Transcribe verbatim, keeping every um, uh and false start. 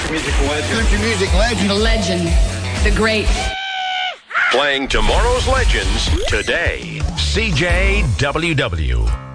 music legend. Country music legend. The legend. The great. Playing tomorrow's legends today. C J W W.